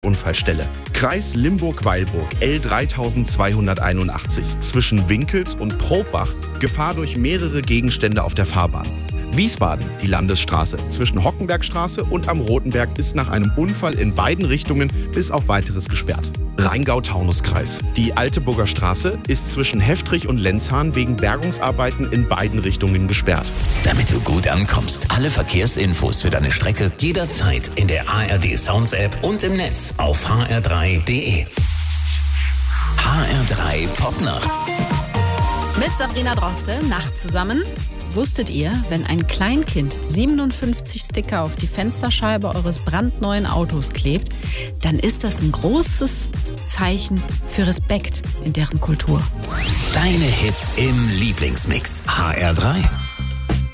Unfallstelle. Kreis Limburg-Weilburg, L3281, zwischen Winkels und Probach, Gefahr durch mehrere Gegenstände auf der Fahrbahn. Wiesbaden, die Landesstraße zwischen Hockenbergstraße und am Rotenberg ist nach einem Unfall in beiden Richtungen bis auf Weiteres gesperrt. Rheingau-Taunus-Kreis. Die Alteburger Straße ist zwischen Heftrich und Lenzhahn wegen Bergungsarbeiten in beiden Richtungen gesperrt. Damit du gut ankommst, alle Verkehrsinfos für deine Strecke jederzeit in der ARD Sounds App und im Netz auf hr3.de. HR3 Popnacht. Mit Sabrina Droste, Nacht zusammen. Wusstet ihr, wenn ein Kleinkind 57 Sticker auf die Fensterscheibe eures brandneuen Autos klebt, dann ist das ein großes Zeichen für Respekt in deren Kultur. Deine Hits im Lieblingsmix. HR3.